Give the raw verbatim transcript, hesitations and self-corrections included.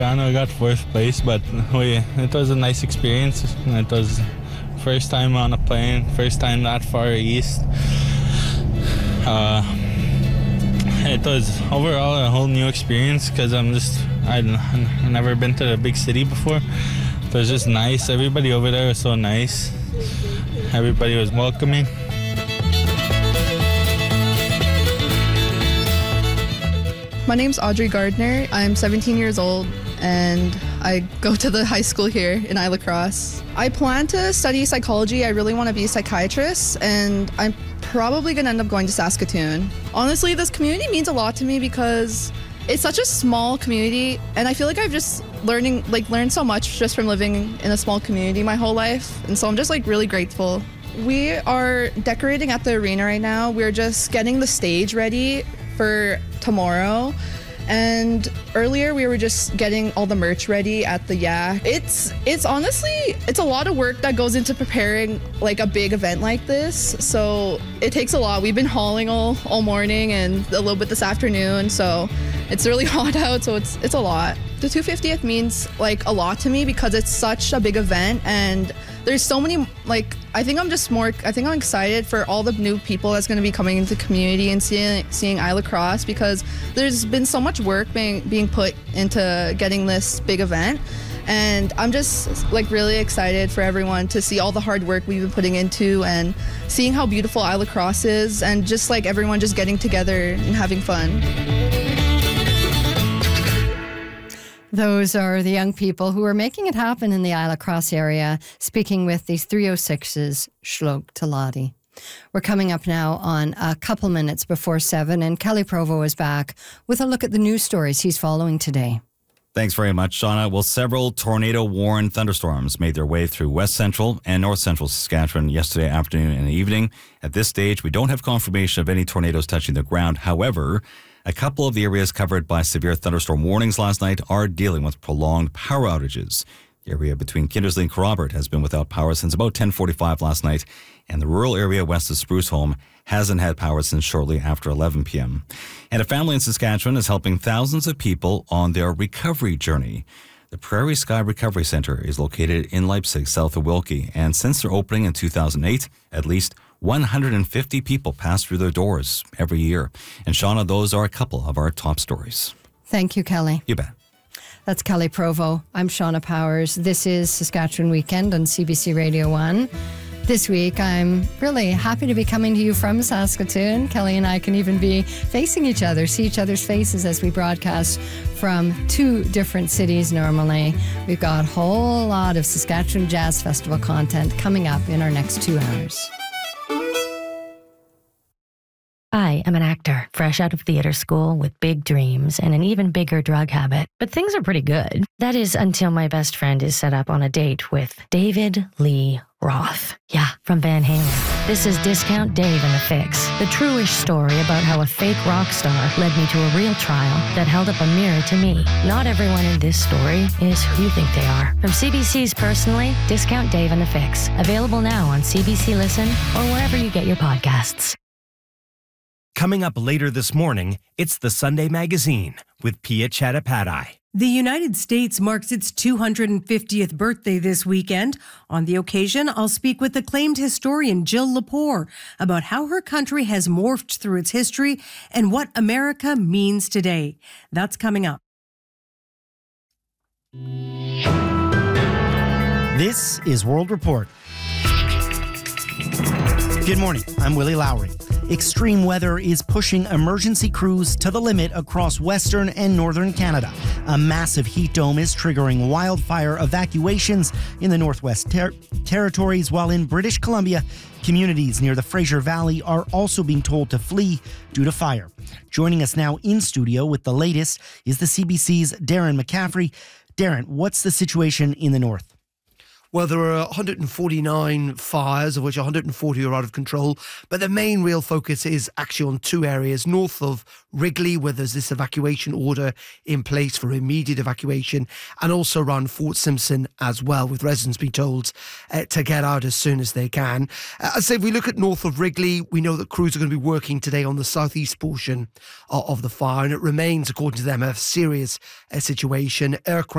I know I got fourth place, but we, it was a nice experience. It was first time on a plane, first time that far east. Uh, it was overall a whole new experience because I'm just, I'd, I've never been to a big city before. It was just nice. Everybody over there was so nice. Everybody was welcoming. My name's Audrey Gardner. I'm seventeen years old and I go to the high school here in Isla Crosse. I plan to study psychology. I really want to be a psychiatrist and I'm probably going to end up going to Saskatoon. Honestly, this community means a lot to me because it's such a small community and I feel like I've just learning like learned so much just from living in a small community my whole life, and so I'm just like really grateful. We are decorating at the arena right now. We're just getting the stage ready for tomorrow. And earlier we were just getting all the merch ready at the Yak. It's it's honestly, it's a lot of work that goes into preparing like a big event like this. So it takes a lot. We've been hauling all, all morning and a little bit this afternoon. So it's really hot out, so it's it's a lot. The two hundred fiftieth means like a lot to me because it's such a big event and there's so many, like, I think I'm just more, I think I'm excited for all the new people that's going to be coming into the community and seeing seeing Isla Crosse because there's been so much work being being put into getting this big event. And I'm just like really excited for everyone to see all the hard work we've been putting into and seeing how beautiful Isla Crosse is and just like everyone just getting together and having fun. Those are the young people who are making it happen in the Isla Crosse area, speaking with these three oh six's Shlok Talati. We're coming up now on a couple minutes before seven, and Kelly Provo is back with a look at the news stories he's following today. Thanks very much, Shauna. Well, several tornado-warned thunderstorms made their way through west central and north central Saskatchewan yesterday afternoon and evening. At this stage, we don't have confirmation of any tornadoes touching the ground. However, a couple of the areas covered by severe thunderstorm warnings last night are dealing with prolonged power outages. The area between Kindersley and Kerrobert has been without power since about ten forty-five last night, and the rural area west of Spruce Home hasn't had power since shortly after eleven p.m. And a family in Saskatchewan is helping thousands of people on their recovery journey. The Prairie Sky Recovery Center is located in Leipzig, south of Wilkie, and since their opening in two thousand eight, at least one hundred fifty people pass through their doors every year. And Shauna, those are a couple of our top stories. Thank you, Kelly. You bet. That's Kelly Provo. I'm Shauna Powers. This is Saskatchewan Weekend on C B C Radio one. This week, I'm really happy to be coming to you from Saskatoon. Kelly and I can even be facing each other, see each other's faces as we broadcast from two different cities normally. We've got a whole lot of Saskatchewan Jazz Festival content coming up in our next two hours. I am an actor, fresh out of theater school with big dreams and an even bigger drug habit. But things are pretty good. That is until my best friend is set up on a date with David Lee Roth. Yeah, from Van Halen. This is Discount Dave and the Fix, the true-ish story about how a fake rock star led me to a real trial that held up a mirror to me. Not everyone in this story is who you think they are. From C B C's Personally, Discount Dave and the Fix. Available now on C B C Listen or wherever you get your podcasts. Coming up later this morning, it's the Sunday Magazine with Pia Chattopadhyay. The United States marks its two hundred fiftieth birthday this weekend. On the occasion, I'll speak with acclaimed historian Jill Lepore about how her country has morphed through its history and what America means today. That's coming up. This is World Report. Good morning, I'm Willie Lowry. Extreme weather is pushing emergency crews to the limit across western and northern Canada. A massive heat dome is triggering wildfire evacuations in the Northwest ter- Territories, while in British Columbia, communities near the Fraser Valley are also being told to flee due to fire. Joining us now in studio with the latest is the C B C's Darren McCaffrey. Darren, what's the situation in the north? Well, there are one hundred forty-nine fires, of which one hundred forty are out of control. But the main real focus is actually on two areas. North of Wrigley, where there's this evacuation order in place for immediate evacuation, and also around Fort Simpson as well, with residents being told uh, to get out as soon as they can. Uh, I say if we look at north of Wrigley, we know that crews are going to be working today on the southeast portion of, of the fire, and it remains, according to them, a serious uh, situation. Aircraft